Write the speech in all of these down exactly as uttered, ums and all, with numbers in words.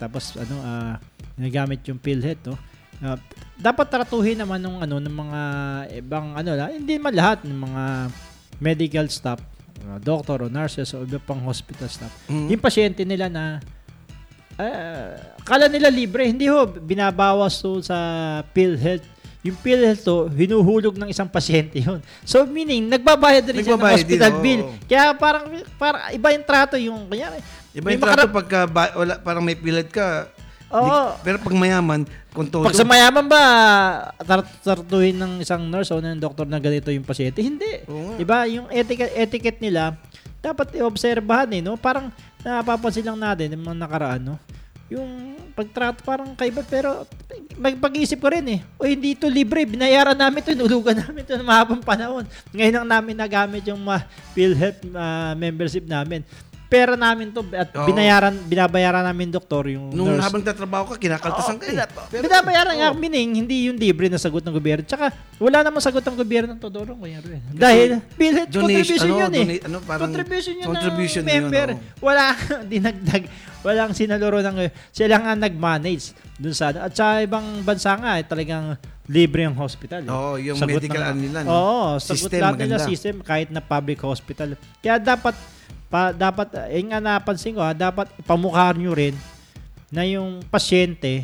tapos ano, uh, ginagamit yung PhilHealth, no? Uh, dapat tratuhin naman ng ano ng mga ibang ano la, hindi man lahat ng mga medical staff, uh, doctor o nurses o iba pang hospital staff. Mm-hmm. Yung pasyente nila na uh, kala nila libre, hindi ho binabawas to sa PhilHealth. Yung PhilHealth to, hinuhulog ng isang pasyente yun. So meaning nagbabayad rin siya ng hospital din, bill. Oh. Kaya parang parang iba yung trato yung kanya. Iba yung trato makara- pagka ba, wala, parang may PhilHealth ka. Oo. Di, pero pag mayaman, kung todo. Pag sa mayaman ba, tartuhin ng isang nurse o ng doktor na ganito yung pasyente? Hindi. Diba? Yung etiquette, etiquette nila, dapat i-obserbahan eh, no? Parang napapansin lang natin yung mga nakaraan, no? Yung pagtrato parang kaiba, pero magpag-isip ko rin eh. O hindi ito libre, binayaran namin ito, inulugan namin ito ng mahabang panahon. Ngayon lang namin nagamit yung uh, PhilHealth uh, membership namin. Pera namin to at oh. binayaran binabayaran namin doktor yung nung nurse. Habang tatrabaho ka kinakaltasan oh, ka eh. Pero, binabayaran nga oh. meaning hindi yung libre na sagot ng gobyerno. Tsaka wala namang sagot ng gobyerno ng Todoro kuya Ruel. Dahil PhilHealth contribution ano, yun eh. Donate, ano, contribution yun contribution ng member. Yun, oh. Wala dinagdag, walang sinaluro ng sila nga nag-manage dun sa at sa ibang bansa nga eh, talagang libre ang hospital. Eh. Oo, oh, yung sagot medical ng, nila. Oo, oh, sagot lang nila system kahit na public hospital. Kaya dapat Pa, dapat, eh nga napansin ko ha, dapat ipamukha nyo rin na yung pasyente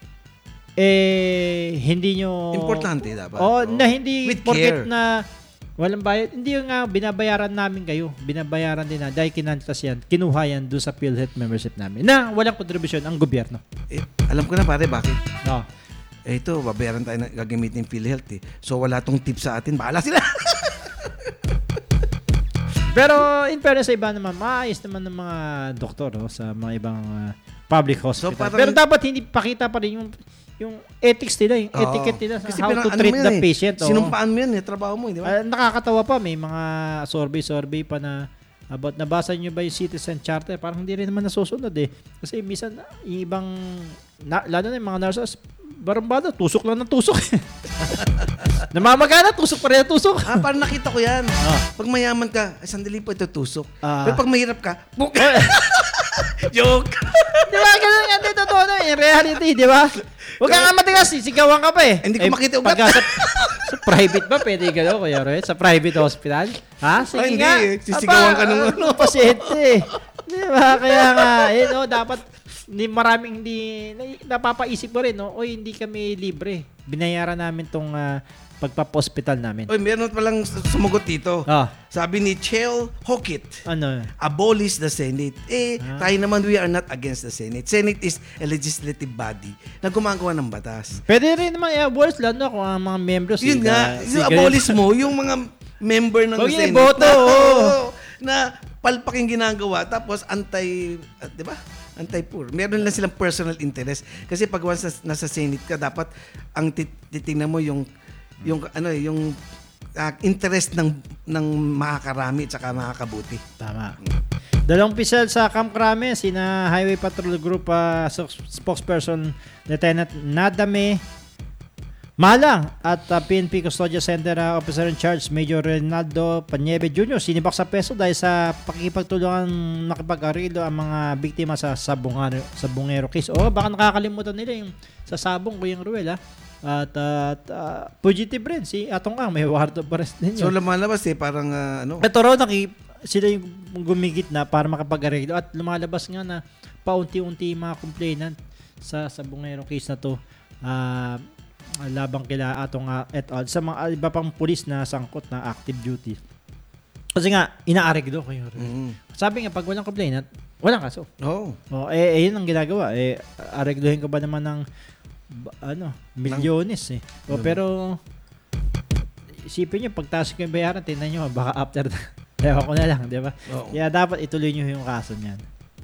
eh hindi nyo importante dapat. Oh, oh. na hindi with porket care. Na walang bayad, hindi yung nga binabayaran namin kayo, binabayaran din na dahil kinantas yan, kinuha yan doon sa PhilHealth membership namin na walang kontribusyon ang gobyerno. Eh, alam ko na pare bakit. No. Eh ito, babayaran tayo na gagamitin ng PhilHealth eh. So wala tong tip sa atin, bahala sila. Pero in fairness sa iba naman, maayos naman ng mga doktor no, sa mga ibang uh, public hospital. So, parang, pero dapat hindi pakita pa rin yung yung ethics nila, yung oh, etiquette nila sa how to treat the eh, patient. Oh. Sinumpaan mo yan eh, trabaho mo, di ba? Uh, nakakatawa pa, may mga survey-survey pa na about nabasa nyo ba yung Citizen Charter? Parang hindi rin naman nasusunod eh. Kasi minsan, yung ibang, na, lalo na yung mga nurses, barambada, tusok lang ng tusok. Namamagana, tusok pa rin ang tusok. Ah, parang nakita ko yan. Ah. Pag mayaman ka, ay sandali po ito tusok. Ah. Pero pag mahirap ka, buk! Joke! Di ba? Ganun nga dito to, no? In reality, di ba? Huwag ka nga matigas, sisigawan ka pa eh. Hindi ko eh, makita ugat. Sa, sa private ba, pwede gano'n, Kuya Roy? Sa private hospital? Ha? Sige ay, nga. Hindi, sisigawan Aba, ka ng ano. Pasyente. Di ba? Kaya nga, eh, no, dapat, hindi maraming hindi, napapaisip mo rin, no? Oy, hindi kami libre. Binayaran namin tong uh, pagpapa-hospital namin. Oy, meron palang sumugot dito. Ah. Sabi ni Chel Hokit, ano? Abolish the Senate. Eh, ah. tayo naman, we are not against the Senate. Senate is a legislative body na gumagawa ng batas. Pwede rin naman i-abolish lang no, kung ang mga members. Yun si, nga, uh, yung abolish mo, yung mga member ng oh, Senate. Boto, na, oh. na palpak yung ginagawa, tapos anti, uh, di ba? Anti-poor. Meron lang silang personal interest. Kasi pag once nasa Senate ka, dapat ang titingnan mo yung yung ano yung uh, interest ng ng makakarami at saka makakabuti. Tama. Dalawang pisel sa Camp Crame, sina Highway Patrol Group uh, spokesperson Lieutenant Nadame Malang at uh, P N P Custodia Center uh, Officer in Charge Major Reynaldo Panyebe Junior sinibak sa peso dahil sa pakikipagtulungan makipag-arilo ang mga biktima sa sabungero, sabungero case. O baka nakakalimutan nila yung sa sabong ko yung Ruel ha. At uh, uh, fugitive rin si Atong Ang may warrant of arrest din yun. So lumalabas eh parang uh, ano. Ito raw naki, sila yung gumigit na para makapag-arilo at lumalabas nga na paunti-unti yung mga complainant sa sabungero case na to. Ah uh, labang kila Atong uh, et al. Sa mga iba pang pulis na sangkot na active duty. Kasi nga, inaareglo kayo. Mm-hmm. Sabi nga, pag walang complainant, walang kaso. Oh. Oh, eh, eh, yun ang ginagawa. Eh, areglohin ka ba naman ng ano, milyones eh. Oh, pero, isipin nyo, pagtaas ko yung bayaran, tingnan nyo, baka after that, ewan ko na lang, di ba? Oh. Kaya dapat ituloy nyo yung kaso niyan.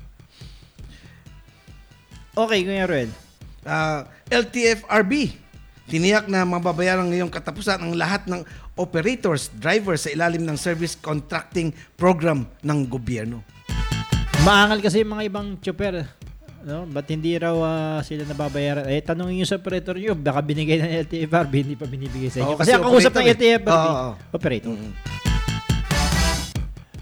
Okay, Kuya Ruel. Uh, L T F R B. Tiniyak na mababayaran ngayong katapusan ang lahat ng operators, drivers sa ilalim ng service contracting program ng gobyerno. Maangal kasi yung mga ibang chopper. No? Ba't hindi raw uh, sila nababayaran? Eh, tanongin nyo sa operator nyo, baka binigay ng L T F R B, hindi pa binibigay sa inyo. Oh, kasi, kasi ang kausap ng L T F R B, oh, oh, oh. operator. Mm-hmm.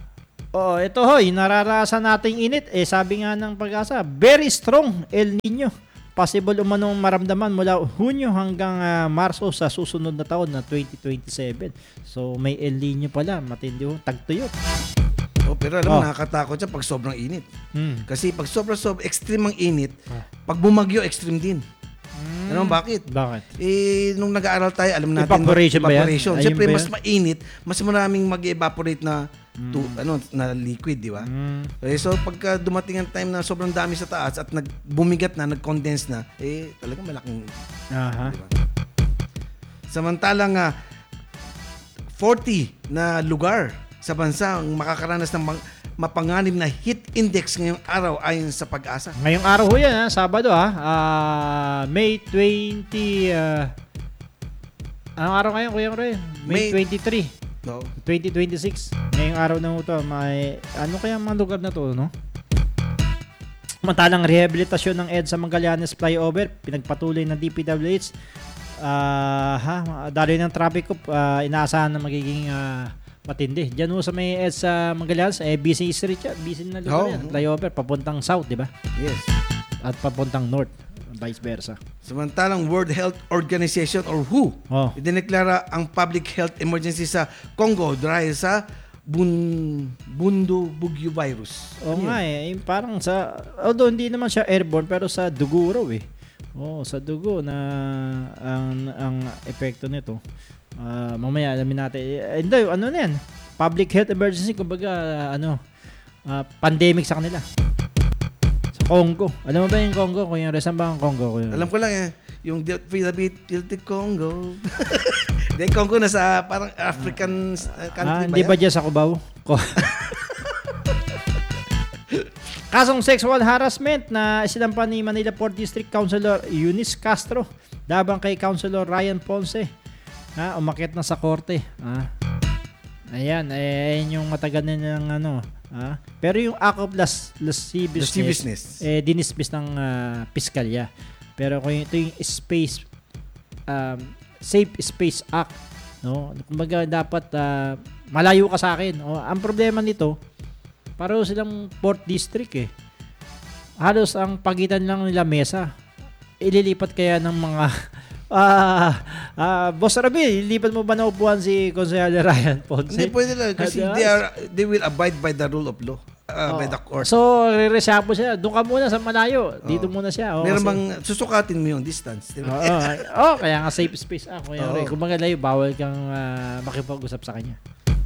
Oh, ito hoy, nararanasan nating init. Eh, sabi nga ng Pag-asa, very strong El Nino. Possible umanong maramdaman mula Hunyo hanggang uh, Marso sa susunod na taon na twenty twenty-seven. So, may El Nino pala. Matindi ho. Tagtuyot. Oh, pero alam mo, Oh. nakakatakot siya pag sobrang init. Hmm. Kasi pag sobrang sobrang extreme ang init, pag bumagyo, extreme din. Hmm. Alam mo bakit? Bakit? Eh, nung nag-aaral tayo, alam natin. Evaporation ba yan? evaporation. Ayun Siyempre, ba mas yan? mainit, mas maraming mag-evaporate na to, ano, na liquid, di ba? Hmm. Eh, so, pagka dumating ang time na sobrang dami sa taas at nag bumigat na, nag-condense na, eh, talagang malaking, Aha. di ba? Samantalang ah, forty na lugar sa bansa ang makakaranas ng mang- mapanganib na heat index ngayong araw ayon sa Pag-asa. Ngayong araw ho yan, ha? Sabado, ha? Ah, May twentieth. Uh, anong araw ngayon, Kuya Roy? May, May- twenty-three. No? twenty twenty-six. Ngayong araw na ho to, may, ano kaya ang mga lugar na to, no? Samantalang rehabilitasyon ng EDSA Magallanes Flyover, pinagpatuloy ng D P W H. Ah, ha, daloy ng traffic ko, ah, inaasahan na magiging ah, matindi. Diyan ho sa may EDSA Magallanes, eh, busy street siya, busy na lugar Oo. yan. Flyover, papuntang south, di ba? Yes. At papuntang north, vice versa. Samantalang World Health Organization or W H O, Oh. idineklara ang public health emergency sa Congo dahil sa bun, bundo bugyo virus. Oo Ano nga yun? eh, yung parang sa, although hindi naman siya airborne, pero sa dugo raw eh. Oo, sa dugo na ang, ang epekto nito. Ah, mamaya alamin natin. Eh, hindi, ano na yan? Public health emergency, kumbaga, ano, ah, pandemic sa kanila. Sa Congo. Alam mo ba yung Congo? Kung yung resan ba ang Congo? Kuya? Alam ko lang eh, yung Philippine Congo. Hindi, Congo na sa parang African uh, country Ah, ba hindi yan? ba dyan sa Cubao? Ko- Kasong sexual harassment na isinampa ni Manila fourth District Councilor Eunice Castro laban kay Councilor Ryan Ponce. Ha, umakyat na sa korte. Ha? Ayan, eh, ayan yung matagal na ng ano. Ha? Pero yung act of las, lasciviousness, Lasciviousness. eh, dinismiss ng ah, piskalya. Pero kung ito yung space, um, Safe Space Act, no? Kumbaga dapat ah, malayo ka sa akin. O, ang problema nito, pareho silang fourth district eh. Halos ang pagitan lang nila mesa. Ililipat kaya ng mga ah ah Boss Rabi, ilipat mo ba na upuan si Konsehal Ryan Ponce? Hindi pwede lang kasi Adios. they are they will abide by the rule of law, uh, by Oo. the court. So, re-reshapo siya. Doon ka muna sa malayo. Dito Oo. muna siya. O, Meron kasi- bang susukatin mo yung distance, di Oo, ba? oh, kaya nga safe space ako. Kuya Oo. Roy. Kung layo, bawal kang ah, makipag-usap sa kanya.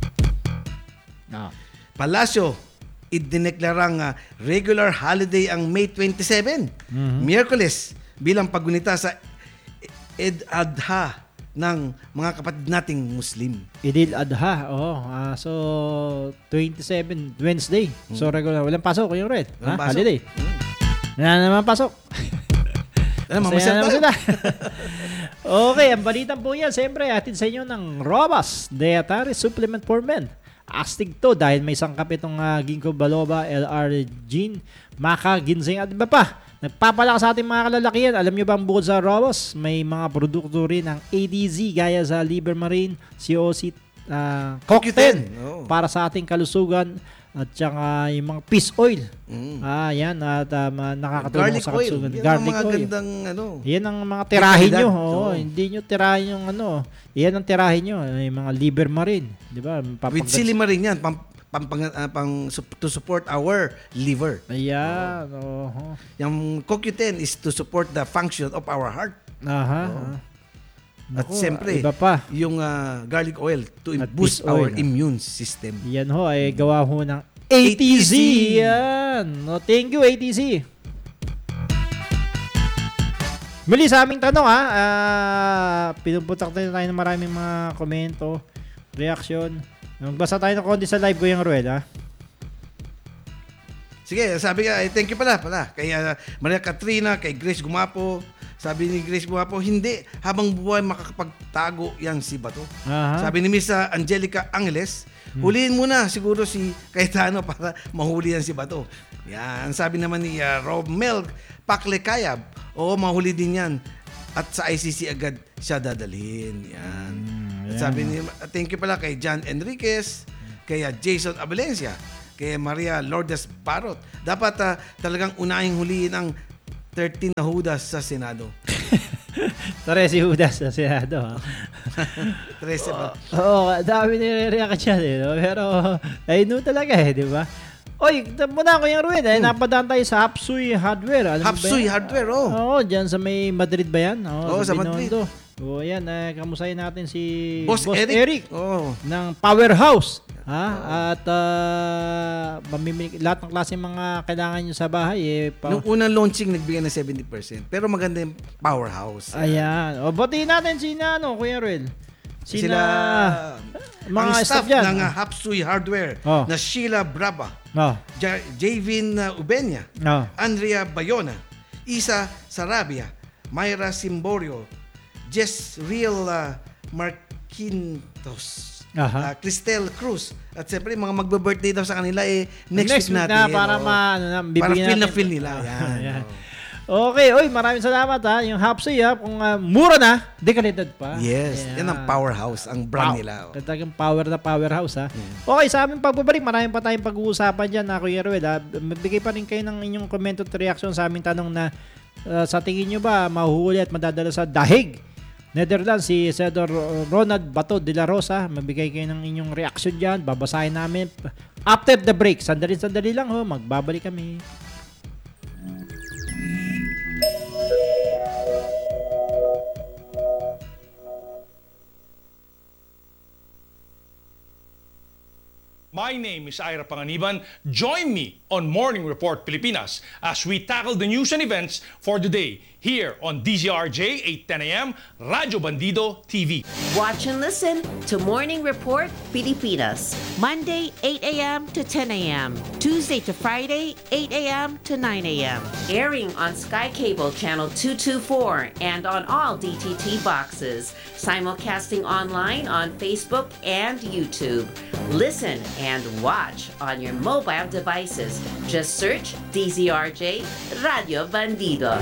Ah. Palasyo, idineklarang uh, regular holiday ang May twenty-seven, Mhm. Miyerkules, bilang paggunita sa Eid Adha ng mga kapatid nating Muslim. Idil Adha. Oh, ah, so twenty-seven Wednesday. So regular, walang pasok Kuya Red. Hmm. Walang Ha? pasok. Holiday. Mm. Wala naman pasok. Ano, Masaya mamasyal naman tayo. sila. Okay, ang balitan po yan, siyempre, atid sa inyo ng Robas Dietary Supplement for Men. Astig to dahil may sangkap itong uh, ginkgo biloba, L-arginine, maca, ginseng at iba pa. Nagpapalakas sa ating mga kalalakihan. Alam nyo ba ang bukod sa Robas, may mga produkto rin ng A D Z gaya sa Liver Marine, C O C, uh, Q ten. Cocktail Oo. para sa ating kalusugan at saka yung mga fish oil. Mm. Ah, yan at um, nakakatulong Garlic sa oil. kalusugan. Yan ang Garlic mga oil. gandang ano. Yan ang mga tirahin nyo. Kalidad. Oo, Oo. hindi nyo tirahin yung ano. Yan ang tirahin nyo. Yung mga liver marine. Di ba? With Papagdas- silimarin yan, pang, pang, pang, ah, pang sup- to support our liver. Ayan. Oo. Yung C O Q ten is to support the function of our heart. Aha. Oo. ah. At Naku, siyempre, iba pa. yung ah, garlic oil to At boost fish oil, our ah. immune system. Yan ho ay gawa ho ng A T Z. Yan. No, thank you A T Z. Muli sa aming tanong ha, ah, pinuputak tayo tayo ng maraming mga komento, reaction. Magbasa tayo ng konti sa live ko yung Ruel ha. Sige, sabi ka, eh, thank you pala, pala. Kay ah, Maria Katrina, kay Grace Gumapo. Sabi ni Grace Gumapo, hindi, habang buhay makakapagtago yang si Bato. Aha. Sabi ni Miss ah, Angelica Angeles, huliin muna siguro si Cayetano para mahuli yan si Bato. Yan. Sabi naman ni uh, Romel Paklekayab, oo, mahuli din yan. At sa I C C agad siya dadalhin. Yan. Mm, At yan. sabi ni, thank you pala kay John Enriquez, kay ah, Jason Abelencia, kay Maria Lourdes Barot. Dapat uh, talagang unahing huliin ang thirteen na Judas sa Senado. Tore si Judas sa Senado. Ha? trese ba? Oo, dami nire-react siya. Eh, no? Pero, ayun talaga eh, di ba? Oy, muna ko yung Ruin. Eh, hmm. Napadaan tayo sa Hapsuy Hardware. Alam Hapsuy Hardware, oh. Oo, dyan sa may Madrid ba yan? Oo, oh, sa, sa Binondo. Madrid. Oo, yan. Eh, kamusayin natin si Boss, Boss Eric, Eric oh. ng Powerhouse. Ha? At uh, mamimili, lahat ng klase mga kailangan nyo sa bahay. Eh, pa- Nung unang launching, nagbigay ng seventy percent. Pero maganda yung Powerhouse. Ayan. O, batiin natin sina, ano, Kuya Ruel. Sina, Sila, mga ang staff dyan. ng uh, Hapsuy Hardware Oh. na Sheila Brava, Oh. J- Javin uh, Ubenya, Oh. Andrea Bayona, Isa Sarabia, Myra Simborio, Jess Real uh, Marquintos, Aha. uh, Cristel Cruz, at siyempre mga magbe-birthday daw sa kanila eh next, Next week week natin. na para oh. ma ano na para bibigyan feel na natin. feel nila. Oh, Yan. yan. oh. Okay, oy, maraming salamat ha. Yung Hapsuy ha, kung uh, mura na, de kalidad pa. Yes, Yeah. yan ang Powerhouse, ang brand Pow- nila. Oh. Talagang power na powerhouse ha. Okay, sa aming pagbabalik, marami pa tayong pag-uusapan dyan na Kuya Ruel ha. Magbigay pa rin kayo ng inyong comment at reaction sa aming tanong na uh, sa tingin nyo ba mahuhuli at madadala sa dahig Netherlands si Senador Ronald Bato de la Rosa. Magbigay kayo ng inyong reaction dyan. Babasahin namin after the break. Sandali-sandali lang ho. Magbabalik kami. My name is Ira Panganiban. Join me on Morning Report Pilipinas as we tackle the news and events for the day here on D Z R J eight ten a m Radyo Bandido T V. Watch and listen to Morning Report Pilipinas. Monday, eight a m to ten a m Tuesday to Friday, eight a m to nine a m Airing on Sky Cable Channel two twenty-four and on all D T T boxes. Simulcasting online on Facebook and YouTube. Listen and watch on your mobile devices. Just search D Z R J Radio Bandido.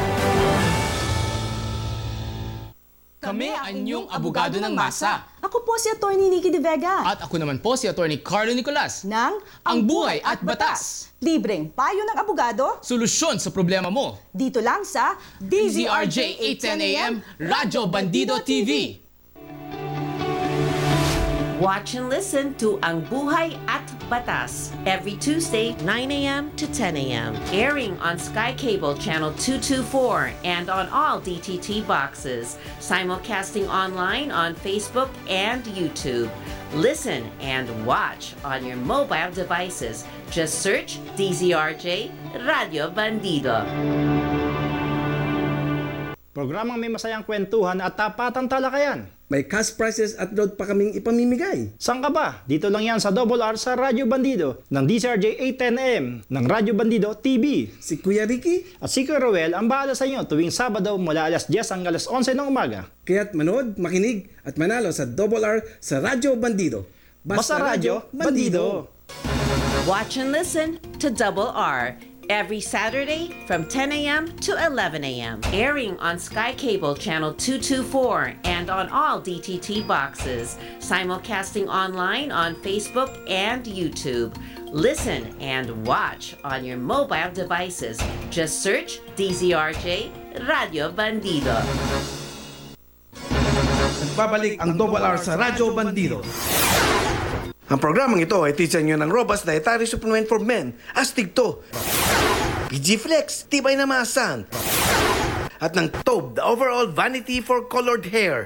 Kami ang inyong abogado ng masa. Ako po si Attorney Nikki De Vega. At ako naman po si Attorney Carlo Nicolas. ng Ang Buhay at Batas. Libreng payo ng abogado Solusyon sa problema mo. dito lang sa D Z R J eight ten a m Radyo Bandido T V. Watch and listen to Ang Buhay at Batas every Tuesday, nine a m to ten a m Airing on Sky Cable Channel two twenty-four and on all D T T boxes. Simulcasting online on Facebook and YouTube. Listen and watch on your mobile devices. Just search D Z R J Radio Bandido. Programang may masayang kwentuhan at tapatang talakayan. May cash prizes at load pa kaming ipamimigay. Saan ka ba? Dito lang yan sa Double R sa Radyo Bandido ng D Z R J eight ten a m ng Radyo Bandido T V. Si Kuya Ricky, At si Kuya Roel ang bahala sa inyo tuwing Sabado mula alas diyes hanggang alas onse ng umaga. kaya't manood, makinig at manalo sa Double R sa Radyo Bandido. Basta Radyo Bandido. Watch and listen to Double R every Saturday from ten a m to eleven a m Airing on Sky Cable Channel two twenty-four and on all D T T boxes. Simulcasting online on Facebook and YouTube. Listen and watch on your mobile devices. Just search D Z R J Radio Bandido. Nagbabalik ang Double R sa Radyo Bandido. Ang programang ito ay teacher nyo ng Robust Dietary Supplement for Men, Astig to, P G Flex, Tibay na Maasan, at ng Tobe, the overall vanity for colored hair.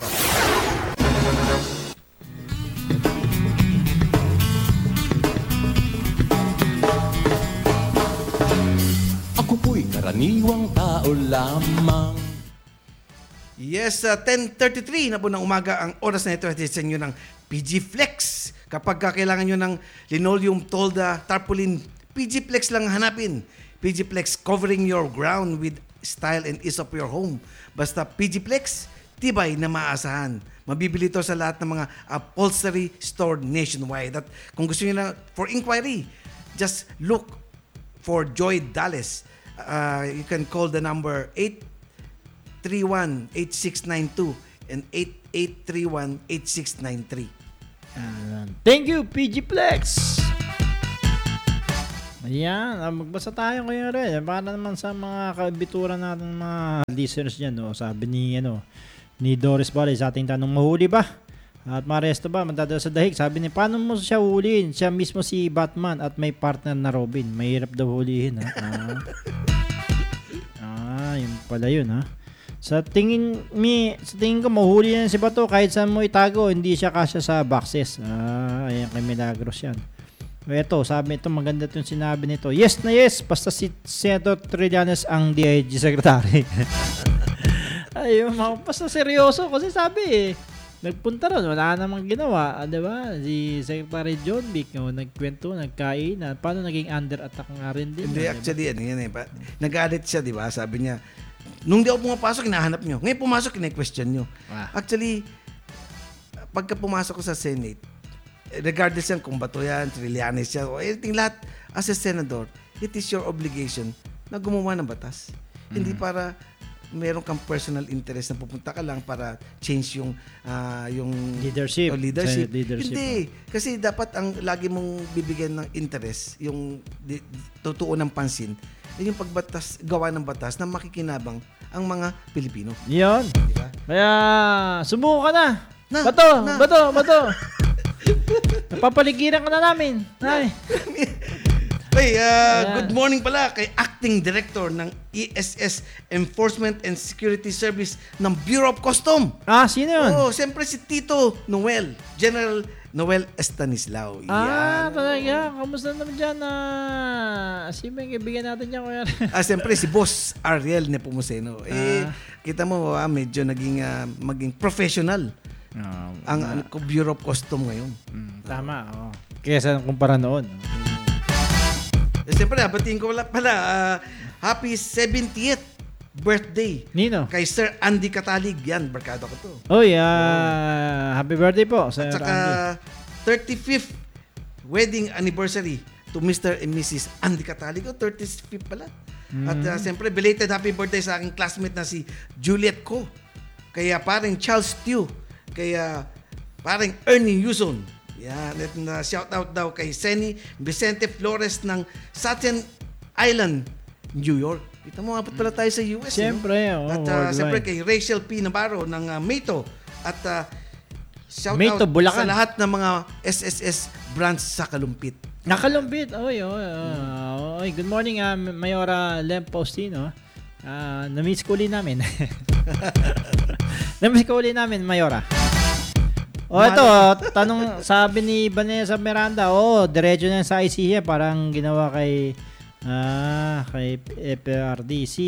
Ako po'y karaniwang tao lamang. Yes, uh, ten thirty-three na po ng umaga ang oras na ito ay teacher nyo ng P G Flex. Kapag ka kailangan nyo ng linoleum, tolda, tarpaulin, P G Flex lang hanapin. P G Flex covering your ground with style and ease of your home. Basta P G Flex, tibay na maaasahan. Mabibili ito sa lahat ng mga upholstery store nationwide. At kung gusto nyo na for inquiry, just look for Joy Dallas. Uh, you can call the number eight three one, eight six nine two and eight eight three one, eight six nine three. Thank you, P G Plex. Ayan, ah, magbasa tayo ngayon rin. Para naman sa mga kabituran natin mga listeners dyan, no? Sabi ni, ano, ni Doris Bale sa ating tanong, mahuli ba? At Maresto ba, madadala sa dahig? Sabi ni, paano mo siya huliin? Siya mismo si Batman at may partner na Robin. Mahirap daw hulihin, ha? Ah, ah yun pala yun, ha? Sa tingin mi, sa tingin ko mahuli yan si Bato kahit saan mo itago, hindi siya kasya sa boxes. Ah, ayan kay Milagros yan. Ito, sabi ito, maganda itong sinabi nito. Yes na yes, basta si Senator Trillanes ang D I G Secretary. Ayun, basta seryoso kasi sabi eh. Nagpunta ron, wala namang ginawa, ah, di ba? Si Secretary John Vic, oh, nagkwento, nagkain, at paano naging under attack nga rin din. Hindi, diba? actually, ano yan eh. Pa, nag-alit siya, di ba? Sabi niya, nung di ako pumapasok, hinahanap nyo. Ngayon pumasok, kine-question nyo. Ah. Actually, pagka pumasok ko sa Senate, regardless yan kung Bato yan, Trillanes yan, o anything lahat, as a Senador, it is your obligation na gumawa ng batas. Mm-hmm. Hindi para meron kang personal interest na pupunta ka lang para change yung uh, yung leadership. O leadership. leadership. Hindi. Kasi dapat ang lagi mong bibigyan ng interest, yung di, totoo ng pansin, yung pagbatas, gawa ng batas na makikinabang ang mga Pilipino. Yun. Diba? Kaya, subukan ka na. Na, bato, na. bato, bato. Napapaligiran ka na namin. Ay. Hey, uh, yeah. Good morning pala kay Acting Director ng E S S Enforcement and Security Service ng Bureau of Custom. Ah, sino yun? Oh, siyempre si Tito Noel, General Noel Estanislao. Ah, Yan. talaga. Kamusta naman dyan? Uh, sino yung kaibigan natin dyan? Kuya? Ah, siyempre si Boss Ariel Nepomuceno. Eh, Ah. kita mo, ah, medyo naging, uh, maging professional Ah, ang ah, uh, Bureau of Custom ngayon. mm, tama. Oh. Kesa kumpara noon. Eh, siyempre, habatiin ko pala, pala uh, happy seventieth birthday Nino? kay Sir Andy Catalig. Yan, barkada ko to. Oy, ah, happy birthday po. Sir At saka Randy. thirty-fifth wedding anniversary to Mister and Missus Andy Catalig. Oh, thirty-fifth pala. At uh, siyempre, belated happy birthday sa aking classmate na si Juliet Co. Kaya paring Charles Tew. Kaya paring Ernie Yuzon. Yan. At uh, shout out daw kay Senny Vicente Flores ng Staten Island, New York. Kita mo, apat pala tayo sa U S. Siyempre, no? oh, At uh, worldwide. siyempre kay Rachel P. Navarro ng uh, Mato. At uh, shout Mito, out Bulacan. sa lahat ng mga S S S branch sa Kalumpit. Nakalumpit. Oy, oy, oy. Oy, good morning, uh, Mayora Lem Postino. Uh, na-miss ko ulit namin. na-miss ko ulit namin, Mayora. O, ito, oh, tanong, sabi ni Vanessa Miranda, oh, diretso na sa I C here, parang ginawa kay, ah, kay F R D. Si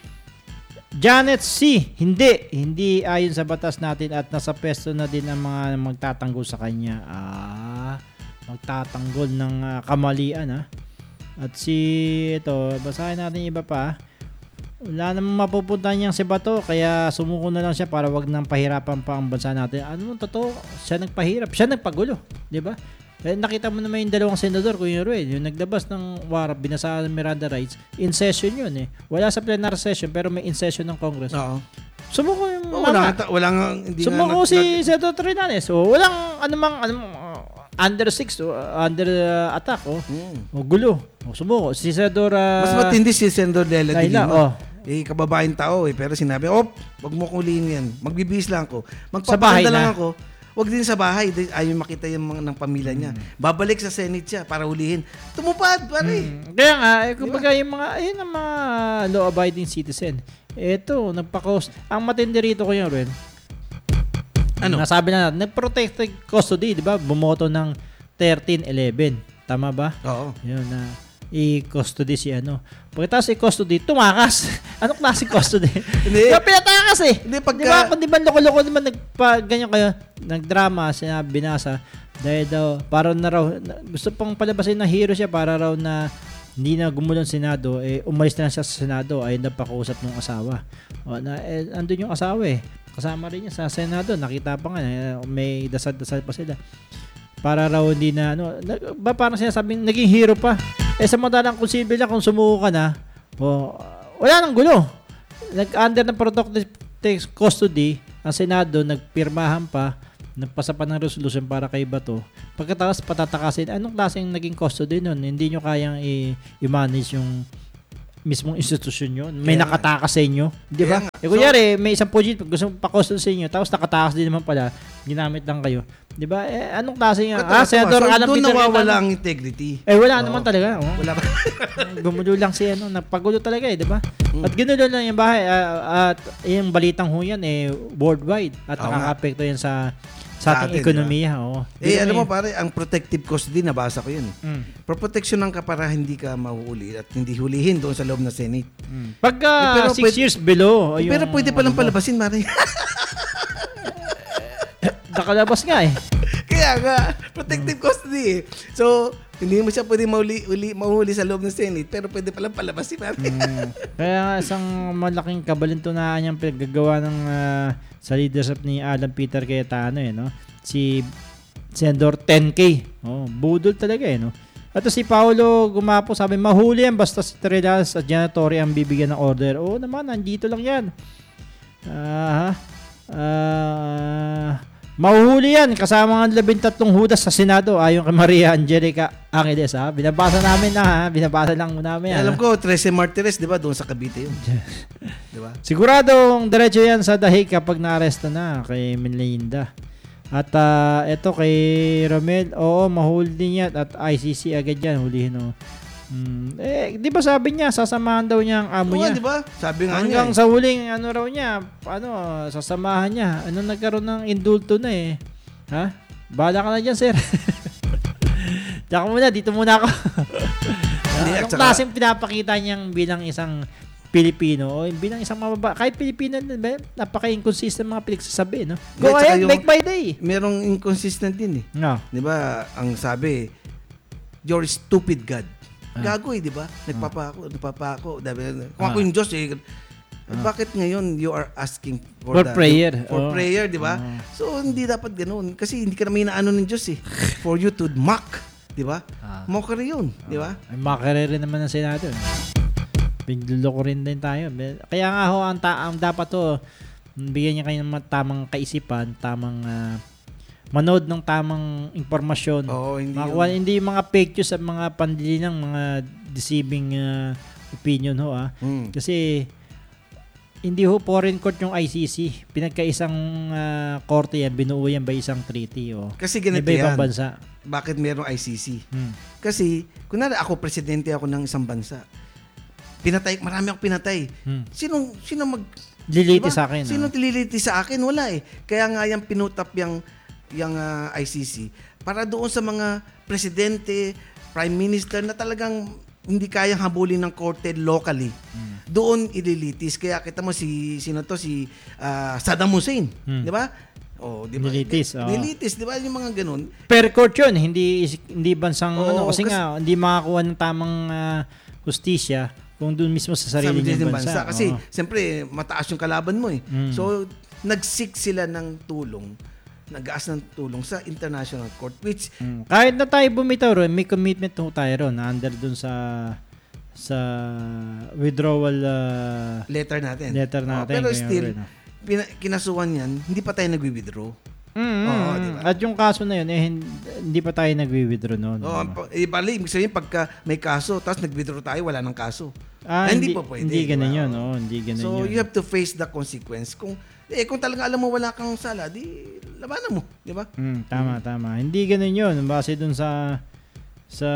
Janet C, hindi, hindi ayon sa batas natin at nasa pwesto na din ang mga magtatanggol sa kanya. Ah, magtatanggol ng uh, kamalian, ha. At si, ito, basahin natin iba pa. Wala namang mapupunta niyang si Bato, kaya sumuko na lang siya para wag nang pahirapan pa ang bansa natin. Ano mo, totoo, siya nagpahirap, siya nagpagulo, di ba? Eh, nakita mo naman yung dalawang senador, Kuya Ruel, yung naglabas ng warrant, binasaan ng Miranda rights, in session yun eh. Wala sa plenary session, pero may in session ng Congress. Oo. Sumuko yung Oh, mama. wala nga, wala nga, hindi Sumuko nga, si nag- Senator Trillanes. O, walang anumang, anumang uh, under six, uh, under uh, attack, oh. Mm. O, gulo. O, sumuko. Si Senator uh, Mas matindi si Senador Dela de Laila, Lima. oh. Eh, kababaeng tao eh. Pero sinabi, op, wag mo kuliin yan. Magbibis lang ako. Sa bahay Magpapaganda lang na. ako. Wag din sa bahay. Di- Ayaw makita yung mga ng pamilya niya. Babalik sa Senate siya para hulihin. Tumupad, pare. Mm. Kaya nga, eh, kumbaga yung mga, ayun ang mga law-abiding citizen. Ito, nagpa-cost. Ang matindi rito ko yun, Ren. Ano? Nasabi na natin, nag-protected custody, di ba? Bumoto ng thirteen eleven. Tama ba? Oo. Yun na. I-custody si ano. Pagkatapos i-custody, tumakas. Anong klase custody? Hindi. Kaya pinatakas eh. Hindi, pagka- Di ba? Kung di ba loko-loko naman nagpa, ganyan kayo, nagdrama, sinabi, binasa, dahil daw, para na raw, na- gusto pang palabasin na hero siya para raw na hindi na gumulong Senado, eh, umalis na lang siya sa Senado, ay napakausap ng asawa. O, na, eh, andun yung asawa eh. Kasama rin niya sa Senado. Nakita pa nga, eh, may dasal-dasal pa sila. Para raw hindi na, ano, na, ba parang sinasabing, naging hero pa. Eh, sa madalang kung civil na, kung sumuko ka na, o, wala nang gulo. Nag-under ng protective custody, ang Senado, nagpirmahan pa, nagpasa pa ng resolution para kay Bato. Pagkatapos patatakasin, anong klaseng naging custody nun? Hindi nyo kayang i- i-manage yung mismong institusyon nyo. May Kaya nakatakas sa inyo. Di ba? Kaya nga. Eh, kunyari, may isang project, gusto mong pa-custody sa inyo, tapos nakatakas din naman pala, ginamit lang kayo. Di ba? Eh, anong klase nga? Ah, Senador so, Alan doon Peter nawawala Cayetano. ang integrity. Eh, wala Oo. naman talaga. Oh. Wala pa. Gumulo lang si ano, nagpagulo talaga eh, di ba? At ginulo lang yung bahay ah, at yung balitang ho yan eh worldwide at Oo nga. nakaka-apekto yan sa Sa sa ating atin, ekonomiya, oo. Eh, Di alam mo may- pare, ang protective custody, nabasa ko yun. Mm. Proproteksyonan ka para hindi ka mahuhuli at hindi hulihin doon sa loob ng Senate. Mm. Pagka Eh, pero six pwede- years below, Eh, yung, pero pwede palang ano ba, palabasin, Mare. nakalabas nga eh. Kaya nga, protective custody eh. So, hindi mo siya pwede mahuli, uli, mahuli sa loob ng Senate, pero pwede palang palabasin, Mare. Mm. Kaya nga isang malaking kabalintunaan yung pinaggagawa ng ah, sa leadership ni Alan Peter Cayetano eh, no? Si Senador ten K. Oh, budol talaga eh, no? At si Paolo Gumapo sabi, mahuli yan basta si Trillanes at Janatory ang bibigyan ng order. Oo naman, nandito lang yan. Ah, ah, mahuhuli yan kasama ng labintatlong hudas sa Senado ayon kay Maria Angelica Angeles. Ha? Binabasa namin na ha. Binabasa lang mo namin. Eh, alam ha? ko, Trece Martires, di ba? Doon sa Cavite yun. Di ba? Siguradong diretso yan sa dahig kapag na-aresta na kay Melinda. At ah, eto kay Romel, oo, mahuli din yan at I C C agad yan, hulihin o. Hmm. Eh, di ba sabi niya, sasamahan daw niya ang amo Oo, niya. di ba? Sabi nga niya. Hanggang eh. sa huling, ano raw niya, ano, sasamahan niya. Ano nagkaroon ng indulto na eh. Ha? Bahala ka na dyan, sir. Tsaka muna, dito muna ako. Hindi, at Anong saka- klaseng pinapakita niyang bilang isang Pilipino o bilang isang mababa, kahit Pilipino, ba, napaka-inconsistent mga pinagsasabi, no? Go Hindi, tsaka ahead, yung- make my day. Merong inconsistent din eh. No. Di ba? Ang sabi, you're stupid God. Gago eh, di ba? Nagpapako, nagpapako. Dabi, kung Ah. ako yung Diyos eh, bakit ngayon you are asking for, For the- prayer. For Oh. prayer, di ba? Ah. So, hindi dapat ganoon. Kasi hindi ka naman inaano ng Diyos eh. For you to mock, di ba? Ah. Mockery yun, di ba? Ay, makere rin naman ng Senado. Eh. Bigluloko rin din tayo. Kaya nga ho, ang, ta- ang dapat to, bigyan niya kayo ng tamang kaisipan, tamang ah, manood ng tamang impormasyon. Oo, hindi Makuha, yun. hindi yung mga fake news at mga pandilinang, mga deceiving ah, opinion ho. Ah. Hmm. Kasi hindi ho foreign court yung I C C. Pinagkaisang ah, korte yan, binuo yan by isang treaty. Oh. Kasi ganito Iba-ibang yan. bansa. Bakit merong I C C? Hmm. Kasi, kunwari ako, presidente ako ng isang bansa. Pinatay, marami akong pinatay. Hmm. Sinong, sino mag... Liliti diba? sa akin. Sino ah. tililiti sa akin? Wala eh. Kaya nga yung pinutap yung, yung ah, I C C para doon sa mga presidente, prime minister na talagang hindi kayang habulin ng korte locally. Hmm. Doon ililitis. Kaya kita mo si, sino to? Si ah, Saddam Hussein. Hmm. Di ba? Oh, di ba? Nilitis, oo. Nilitis, di ba? Yung mga ganun. Per court yun, hindi hindi bansang Oo, ano kasi, kasi- nga hindi makakuha ng tamang ah, hustisya kung doon mismo sa sarili Sa niyang bansa. bansa. Kasi, Oo. siyempre, mataas yung kalaban mo eh. Mm. So, nag-seek sila ng tulong, nag-aas ng tulong sa international court, which, Mm. Kahit na tayo bumitaw ron, may commitment ho tayo ron na under dun sa sa withdrawal ah, letter natin. letter Oh, natin. pero Kaya still, rin, ah. pina- kinasuhan yan, hindi pa tayo nag-withdraw. Mm, mm, Oo, mm. diba? At yung kaso na yun, eh, hin- hindi pa tayo nagwi-withdraw noon. Oh, pa- eh, bali, ibig sabihin, pagka may kaso, tapos nag-withdraw tayo, wala nang kaso. Ah, Eh, hindi, pa pwede. Hindi ganun diba? yun. Oh, hindi ganun So, yun. you have to face the consequence. Kung, eh, kung talaga alam mo wala kang sala, di labanan mo. Di ba? Mm, tama, tama. Hindi ganun yun. Base dun sa sa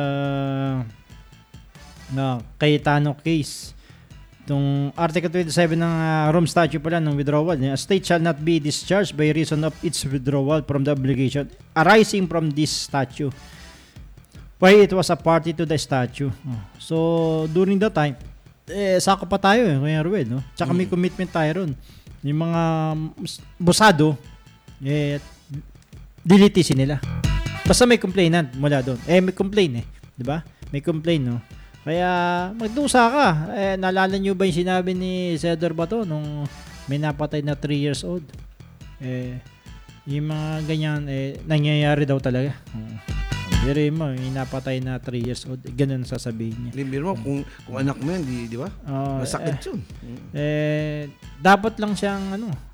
na Cayetano case. Itong Article twenty-seven ng uh, Rome Statute pala ng withdrawal. A state shall not be discharged by reason of its withdrawal from the obligation arising from this statute while it was a party to the statute. Oh. So, during that time, eh, sako pa tayo eh, Kuya Ruel, no? Tsaka may commitment tayo ron. Yung mga busado, eh, dilitisin nila. Basta may complainant mula doon. Eh, may complain eh. Di ba? May complain, no? Kaya, magdusa ka. Eh, naalala nyo ba yung sinabi ni Senador Bato nung may napatay na three years old? Eh, yung mga ganyan, eh, nangyayari daw talaga. Uh, Pero mo, yung napatay na three years old, ganun sasabihin niya. Limbir mo, kung, kung anak mo yan, di, di ba? Oh, Masakit eh, yun. eh, dapat lang siyang ano,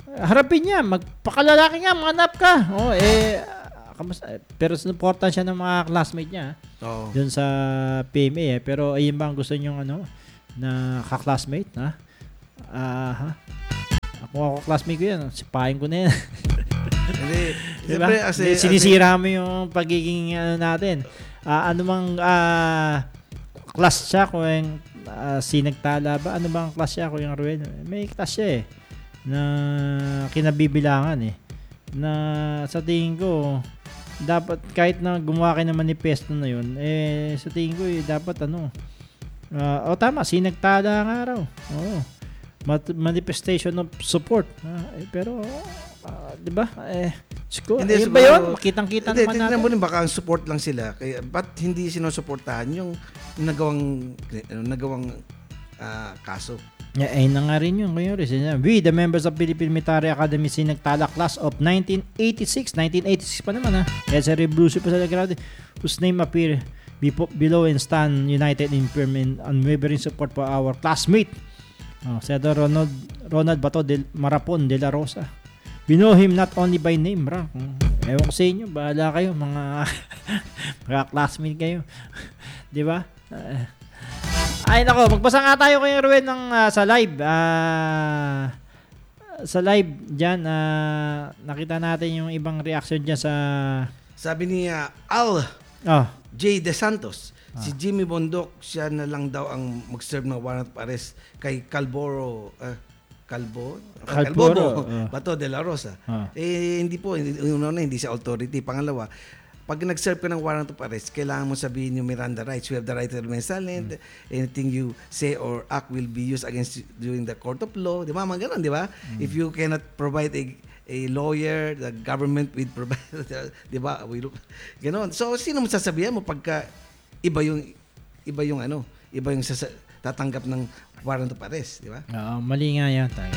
harapin niya, magpakalalaki nga, manap ka. Oh, eh, kamusta? Pero sinuportan siya ng mga classmate niya. Oo. Doon sa P M A eh. Pero ayun ba ang gusto niyong ano, na ka-classmate, ha? Ah, ha? Ako ako classmate ko yan, sipahin ko na yan. Hindi, Diba? siyempre, as a- Hindi, as a- sinisira mo yung pagiging ano natin. Ah, ano mang ah, class siya kung uh, sinagtala ba? Ano bang class siya kung yung Ruel? May class siya eh na kinabibilangan eh. Na sa tingin ko dapat kahit na gumawa kayo ng manifesto na yun, eh sa tingin ko eh, dapat ano uh, o tama, sinagtala nga raw. Oo. Mat- manifestation of support. Ah, eh, pero uh, di ba? Eh, Siko, Hindi, ayun ba siguro- yun? Makitang-kita Hindi, naman tingnan natin. mo rin, baka ang support lang sila. Kaya, ba't hindi sinusuportahan yung nagawang, nagawang ah, kaso? Yeah, ayun na nga rin yun. Ngayon rin. We, the members of Philippine Military Academy, sinagtala class of nineteen eighty-six. nineteen eighty-six pa naman ha. Kaya sa revolution pa sa grabe, whose name appear bepo- below and stand united in firm and unwavering support for our classmate. Oh, Senator Ronald, Ronald Bato de Marapon de la Rosa. We know him not only by name, bro. Ewan ko sa inyo, bahala kayo, mga, mga classmate kayo. Di ba? Uh, ay, nako, magbasa nga tayo kay Ruel ng uh, sa live. Uh, sa live dyan, uh, nakita natin yung ibang reaction dyan sa... Sabi niya, Al Oh, J. De Santos, si Jimmy Bondok, siya na lang daw ang mag-serve ng warrant of arrest kay Calboro, uh, Calbo, ah, Calboro, Calbobo, uh. Bato de la Rosa. Uh. Eh, hindi po, hindi, una na, hindi siya authority. Pangalawa, pag nag-serve ka ng warrant of arrest, kailangan mo sabihin yung Miranda rights. You have the right to remain silent. Mm. Anything you say or act will be used against you during the court of law. Di ba? Mga ganun, di ba? Mm. If you cannot provide a a lawyer, the government will provide, di ba? We look, ganun. So, sino mo sasabihan mo pagka iba yung, iba yung ano, iba yung sasa, tatanggap ng warrant of arrest, di ba? Oo, mali nga yan. Tayo.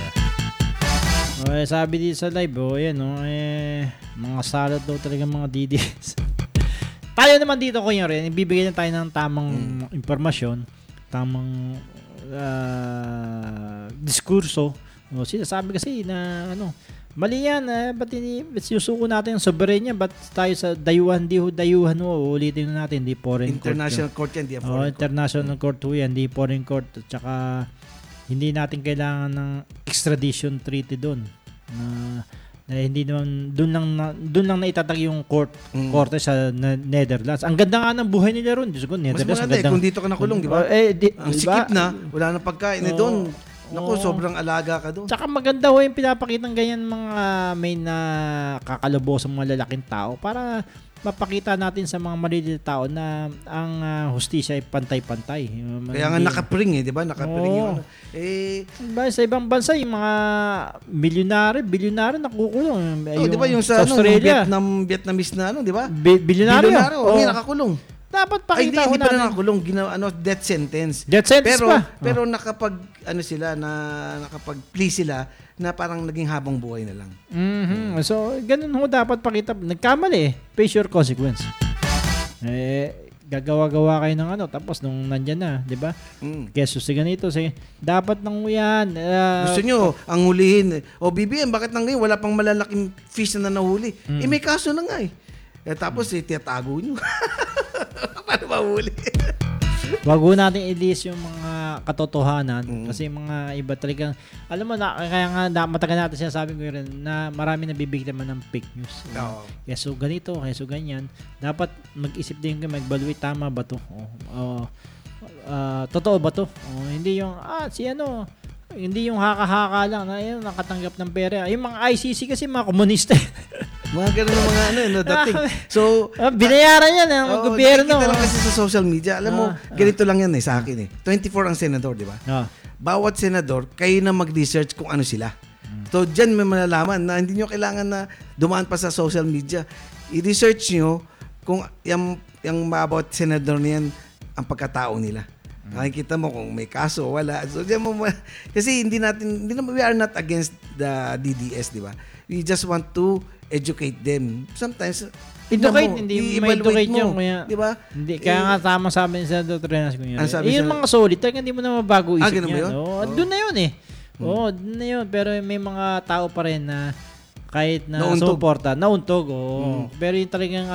O, eh, sabi dito sa live, oh, yan, oh, eh, mga salad daw talaga mga D D S. Tayo naman dito ko yun rin, ibibigay na tayo ng tamang hmm. impormasyon, tamang uh, diskurso. O, sinasabi kasi na, ano, mali yan, eh, ba't ini, sinusuko natin yung soberenya, ba't tayo sa dayuhan, di ho dayuhan ho, ulitin na natin, di foreign International court. court yan, di yan Oh, foreign international court. court ho yan, di foreign court. At saka, hindi natin kailangan ng extradition treaty doon. Na, na hindi naman, doon lang, na, doon lang naitatag yung court, Mm. korte sa na, Netherlands. Ang ganda nga ng buhay nila ron. Diyos ko, Mas Netherlands. maganda eh, kung dito ka nakulong, di ba? Oh, eh, di, Ang di sikip ba? na, wala na pagkain eh Oo. doon. Naku, Oo. sobrang alaga ka doon. Tsaka maganda ho yung pinapakitang ganyan mga may na kakalubosang mga lalaking tao para mapakita natin sa mga maliliit na tao na ang uh, hustisya ay pantay-pantay. Kaya nga nakapring eh, di ba? Nakapring Oo. yung ano. Eh, Diba, sa ibang bansa, yung mga milyonary, bilyonary nakukulong. oh, di ba yung sa, ano, yung Australia, Vietnam, Vietnamese na ano, di ba? bi- bilyonaryo. Bilyonaryo, Oo. oh. nakakulong. Dapat Ay, hindi, pakita ho hindi pa na natin. nakakulong, ginawa, ano, death sentence. Death sentence pero, pa. Pero nakapag, ano sila, na nakapag-plea sila, na parang naging habang buhay na lang. Mhm. So, ganun ho dapat pakita. Nagkamali eh. Face your consequence. Eh, gagawa-gawa kayo ng ano, tapos nung nandyan na, di ba? Mm. Keso si ganito, sige, dapat nang yan. ah, Gusto nyo, ang hulihin. O B B M, bakit nang ngayon wala pang malalaking fish na nahuli? Mm. Eh, may kaso na nga eh. Eh tapos, eh, tiyatago nyo. Paano mahuli? Wag ho natin i-list yung mga katotohanan Mm. kasi mga iba talagang alam mo na kaya nga na, matagal natin sinasabi ko rin na marami nabibiktima ng fake news. Oo. Kaya so ganito, kaya so ganyan. Dapat mag-isip din kayo, mag-evaluate, tama ba to? Oh, oh, ah, totoo ba to? Oh, hindi yung ah si ano, hindi yung haka-haka lang na yun, nakatanggap ng pera. Yung mga I C C kasi mga komunista. Mga ganun ng mga ano, no, dating. So, Ah, binayaran yan ng Oo, gobyerno. nakikita lang kasi sa social media. Alam mo, Ah, ganito lang yan eh sa akin eh. twenty-four ang senador, di ba? Ah. Bawat senador, kayo na mag-research kung ano sila. So, dyan may malalaman na hindi nyo kailangan na dumaan pa sa social media. I-research nyo kung yung, yung bawat senador niyan ang pagkatao nila. Nakikita mo kung may kaso o wala. So, dyan mo, ma- kasi hindi natin, hindi naman, we are not against the D D S, di ba? We just want to educate them. Sometimes, Educate, mo, hindi i-evaluate ma-educate mo. yun. Kaya, Di ba? Hindi, kaya Eh, nga tama sabi ni Senator Trenas ko yun. Ano sabi Eh, yung sa- mga solid, talaga hindi mo na mabago Ah, isip ganun ba niya. yun? No? Oo. Doon na yun eh. Oo, na yun. Pero may mga tao pa rin na kahit na Nauntog. suporta, nauntog. Oo. Pero yung talagang